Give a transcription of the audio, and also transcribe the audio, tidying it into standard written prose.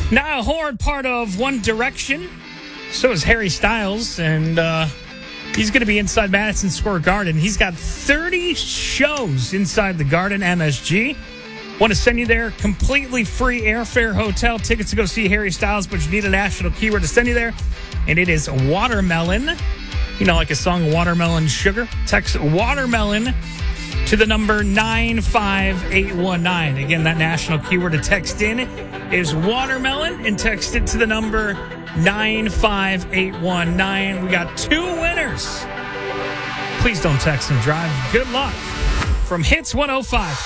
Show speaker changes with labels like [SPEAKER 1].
[SPEAKER 1] Niall Horan, part of One Direction. So is Harry Styles, and he's going to be inside Madison Square Garden. He's got 30 shows inside the Garden MSG. Want to send you there, completely free airfare, hotel, tickets to go see Harry Styles, but you need a national keyword to send you there, and it is watermelon. You know, like a song, Watermelon Sugar. Text watermelon to the number 95819. Again, that national keyword to text in is watermelon, and text it to the number 95819. We got 2 winners. Please don't text and drive. Good luck. From Hits 105.